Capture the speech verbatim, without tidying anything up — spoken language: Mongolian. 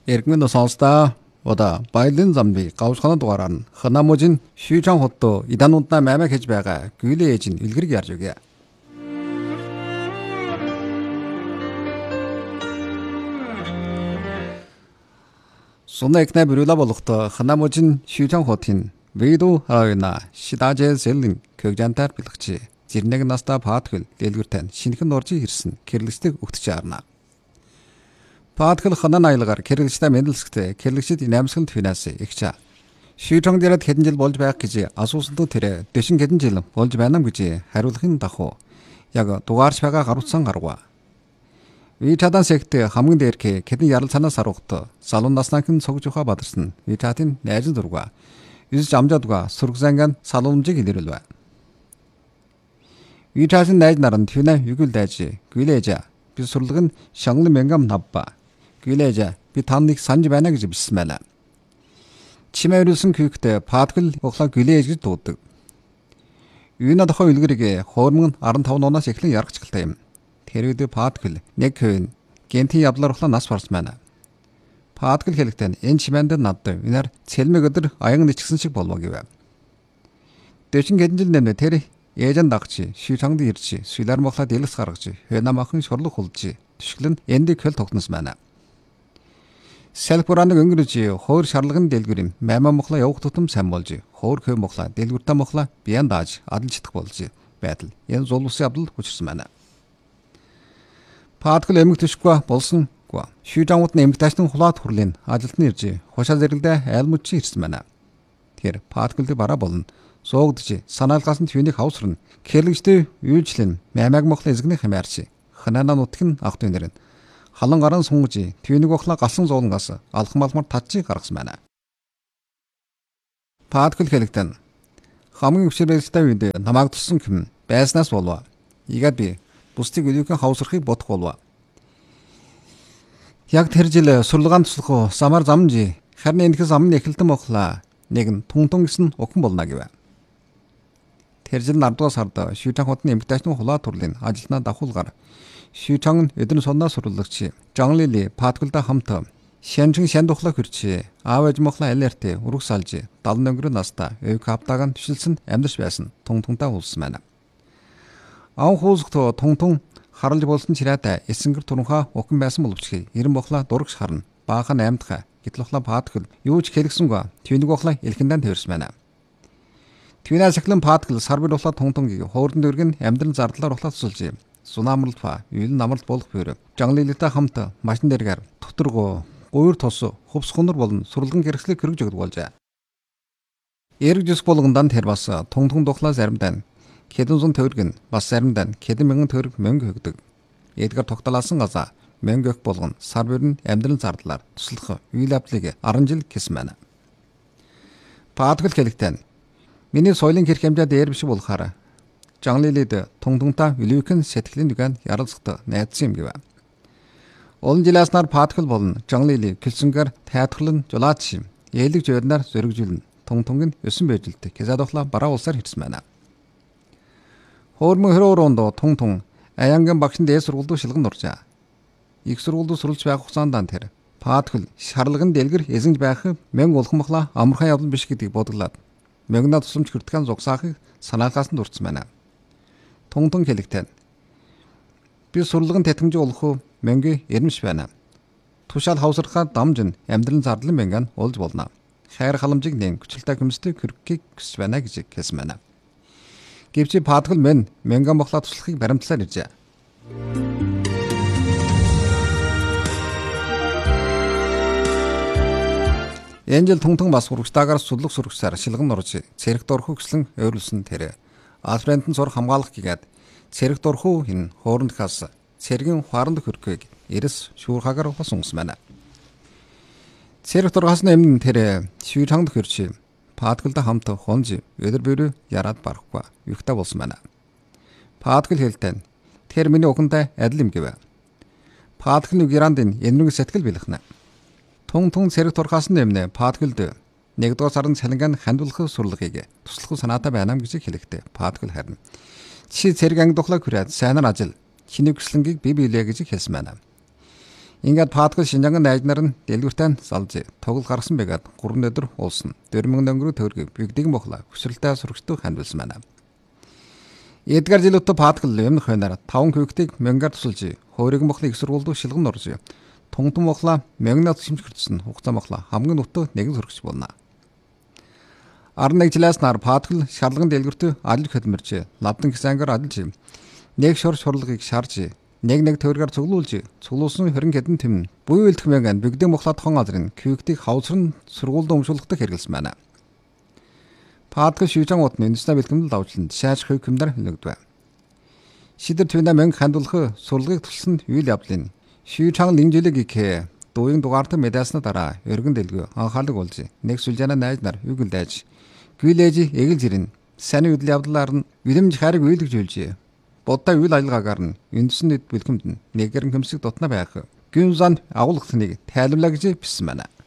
Эргэн сонсдоо одоо баялын замби гавшхана дугаараар ханамужин шүүжан хотто идануудаа маймаг хийж байгаа гүйлээ ээж нь илгэрэг ярьж өгье. Сонэкнэ бэрүла болохтой ханамужин шүүжан хотын видео хаана шидажэл селин көжантар бэлгчи зирнэг наста паатгэл дэлгүртэн шинхэн оржи ирсэн гэрлэгчдэг өгтөж арна. Паатгал ханан аялагаар гэрлэгчтэй мэдлэлсгтэй гэрлэгчид инамсгалд финанс ихчаа. Шүүжан дээрээ хэдэн жил болж байх гэж асуусандуу тэрэ дэшин хэдэн жил болж байна гэж хариулахын дагуу яг дугаарч байгаа гаруцсан гаргав. Вичадан секте хамгийн дээрх хэдэн ярал цанаас аргатай салун наснахын цогж ухаа бадарсан вичатын найзан дурга юус амжаадга сургсанган салуунжиг илэрэлвэ. Вичатын найз наранд финэ югэл дайж гүлээж би сурлаг нь шанглын мянгам навба гүлээж би таныг санаж байна гэж бичсэн байна. Чимээрүүлсэн küхтэй паатгал углаа гүлээж гэж дууддаг. Юуна дохоо үлгэрийг хоормон арван таван оноос эхлэн яргачгалтай юм. Тэр үед паатгал нэг хүн генти явлаар ухлаа нас барсан байна. Паатгал хэлэхдээ энэ чимээнд надад үнээр цэлмэг өдөр аян ничгсэн шиг болов гэв. Дэшин хэдэн жил нэмэ тэр ээжэн дагчи шүүчангд ирчи сүлэр мохла дэлгэс гаргаж хөнамахан шорлог хулжи түшгэлэн эндик хөл тогтнос байна. Сэлбураныг өнгөрөж хоор шарлагын дэлгүрийн мама мохла явах тутам сайн болж хоор хөө мохла дэлгүртэ мохла биян дааж адал читэх болж байдал энэ зул усын явдал учирсан байна. Паатгал эмэг төшгөө болсон гоо шүүжангууд нь эмэгтэйчдын хулаад хурлын ажилд нь ирж хошаа зэрэгдээ айлмучи ирсэн байна. Тэр паатгалыг бараа болно суугдж санаалгаас нь түүнийг хавсрна гэрлэгчтэй үйлчлэн мамаг мохла эзэгний хэмээрч ханана нутгийн ах дүүнэр нь халан гаран сунгаж түүнийг охла галсан зуулангаас алхам алмар татчиг гаргасан байна. Паатгал хэлэгтэн хамгийн өвчрэлтэй үед намайг туссан хэм байснаас болов. Игээд би бусдыг өдөөкөн хавсрахыг бодох болов. Яг тэр жил сурлагаан туслах самар замжи харин энэхээс амны эхэлтэн мохла нэг нь тунтун гэсэн охин болно гэв. Тэр жил нардугаар сард шүүжан хотны эмэгтэйчдын хулаа турлын ажилтнаа давхуулгаар шүүжан эдэн сонноо сурлагч Жанлили паатгалда хамт шэнжин шандухлаа хөрчи аавж мохла алерт ураг салж далан өнгөрөө наста өв каптагаан түшилсэн амьдарч байсан тунтунтаа улсан байна. Ан хуусгт тунтун харалж болсон чираатай эсэнгэр туранхаа охин байсан боловч эрен мохла дурагш харна баахан аймдха гитлохла паатгал юу ч хэлгсэнгүй тэнэг охла элхэндэн тэрсэн байна. Твинаас эхлэн паатгал сарбир ухла тунтунгийг хоорон дөргөн амьдрал зардлаар ухлаа тусалж сунамралт фа юул намралт болох бээр Жанлилитай хамт машин дээргээр доторгоо гуйр тос хувс хунар болон сурлагын гэрхлэг хэрэгж өгдөг болжээ. Эрг жис болгондан тэр бас тунтун духлаа заримдаа хэдэн зуун төгрөг бас заримдаа хэдэн мянган төгрөг мөнгө өгдөг. Эдгээр тогтолоолсон газаа мөнгө өгөх болгон сарбир нь амьдрал зардлаар туслах үйл явдлыг арван жил хийсэн байна. Паатгал хэлэхдээ миний соёлын хэрэг хэмжээ дээр биш болохоор Жанлилид тунгтунтаа үлүүхэн сэтгэлийн дүгэн ярилцахад найдсан юм гэв. Олон жилээс нар паатгал болон Жанлили гэлсэнгээр тайлхарлан жулаач юм. Ээлэг жойрнаар зөргжүүлнэ. Тунгтунг нь өсөн байжилт кезадохла бараа улсаар hirсэн байна. Хоормон хөрөөрөнд тунгтун аянган багшин дээд сургуульд шилгэн оржээ. Их сургуульд сурулж байх хугацаанд тэр паатгал шарлагын дэлгэр эзэнж байх мянга улхамхла амархан явдал биш гэдгийг бодлоод мөнгө тусамж хүртгэн зогсаахыг санаалгаас нь дурдсан байна. Тунгтун хэлэхдээ би сурлагын тэтгэмж олох мөнгө эрмэж байна. Тушаал хавсрахаа дамжин амьдралын зардлын мянган олж болно. Хайр халамжийг нэм хүчлэлтэй хүмстэй хөрөхийг хүсэж байна гэж хэлсэн байна. Гэвч паатгал мэн мянган мохла туслахыг баримтлаар иржээ. Энэ жил тунгтун бас урагштаагаар судлах сурагчаар шилгэн орж цэрэгт орох гэсэн ойрлсон тэр Альфрентэн зур хамгаалах гэгээд цэрэгт орох энэ хоорондхаас цэргийн хуаранд хөрөхийг эрэс шүүрхагаар ухсан байна. Цэрэгт орохоос өмнө тэр шүүрханд хөрч паатгалда хамт хонж өдөр бүр яраад барахгүй юхта болсон байна. Паатгал хэлтэн тэр миний охинтой адил юм гэв. Паатгалын гэрандын энэрэг сэтгэл бэлхнэ. Тун тун цэрэгт орохоос өмнө паатгалд нэгдүгээр сарын цалингаан хандуулах сурлагыг туслах санаатай байна гэж хэлэхдээ паатгал харна. Чи цэрэг анги духлаа хүрээд сайнар ажил чиний хүслэнгийг бий биелээ гэж хэлсэн байна. Ингээд Паткл Шинжаангын найз нар нь дэлгүүртээ салж тоглол гаргасан байгаад гурван өдөр уулсан. дөрвөн өнгөрөө төргөв бигдгийн бохла хүсрэлтэй сурагчдыг хандвалсан байна. Эдгар Жилотто Паткл юм хойноор таван хүүхдийг мянгаар тусалж хойрог бохлын их сургуульд шилгэн орж тунгтун бохла мянгнаад шимжигдсэн хугацаа бохла хамгийн нутаг нэгэн сурагч болно. Арнаг жилээс нар Паткл шарлагын дэлгүүрт ажил хөдөлмөрч лавдан гисангар ажиллаж нэг шор шурлагыг шарж нэг нэг төгрөгөөр цуглуулж цуглуулсан хорин хэдэн тэм буй үйлдэх мянгаанд бигдэн бохла тохон газрын хүүхдийг хавсран сургуульд өмшүүлэхдээ хэрэгэлсэн байна. Паткл Шүжан утны үндэсний бэлтгэмдэл давжланд шааш хөвкөмдөр хөлөгдвэ. Шидэр твэнэ мянга хандуулах сурлагыг тулсан үйл явдлын Шүжан линжэлэг их дуйн дугаартай медасны дараа өргөн дэлгөө анхаалаг болж нэг сүлжээний найз нар үгэлдэж гүйлээж эгэл жирэн сайн үйл явдлаар нь үлэмж хариг үйлдэж үлжээ. Бодтой үйл ажиллагаагаар нь үндэсний бэлтгэмд нь нэгэрэн хөмсөг дотно байх гүн зан агуулгатныг тайлбарлаа гэж бичсэн байна.